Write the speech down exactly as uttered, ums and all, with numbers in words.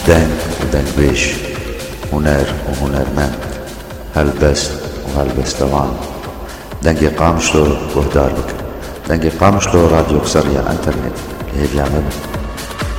دنگ ودنگبيش، هنر وهنرمند، هلبست وهلبستوان. دنگی قامشلو گهدار بکن. دنگی قامشلو راديو قصرية انترنت هي بيعمل